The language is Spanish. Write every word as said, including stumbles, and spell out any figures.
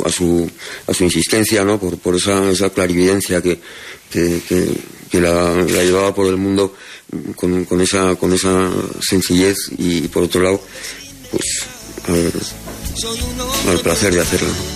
a su a su insistencia, ¿no? Por por esa esa clarividencia que que, que, que la, la llevaba por el mundo con, con esa con esa sencillez, y, y por otro lado, pues al, al placer de hacerlo.